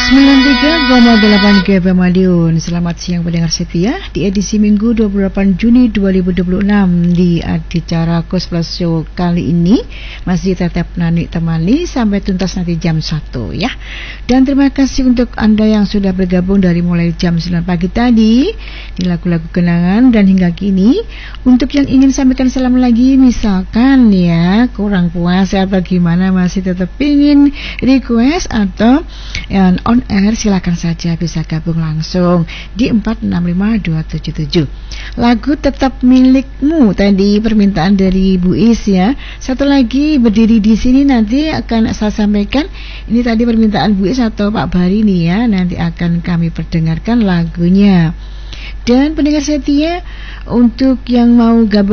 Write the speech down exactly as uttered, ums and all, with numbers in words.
sembilan puluh tiga koma delapan G F M Madiun. Selamat siang pendengar setia di edisi Minggu dua puluh delapan Juni dua ribu dua puluh enam. Di acara Coast Plus Show kali ini masih tetap Nani temani sampai tuntas nanti jam satu ya. Dan terima kasih untuk Anda yang sudah bergabung dari mulai jam sembilan pagi tadi di lagu-lagu kenangan dan hingga kini. Untuk yang ingin sampaikan salam lagi, misalkan ya kurang puas atau gimana, masih tetap ingin request atau yang on air, silakan saja bisa gabung langsung di empat enam lima dua tujuh tujuh. Lagu Tetap Milikmu tadi permintaan dari Bu Is ya. Satu lagi berdiri di sini nanti akan saya sampaikan. Ini tadi permintaan Bu Is atau Pak Bari nih ya. Nanti akan kami perdengarkan lagunya. Dan pendengar setia, untuk yang mau gabung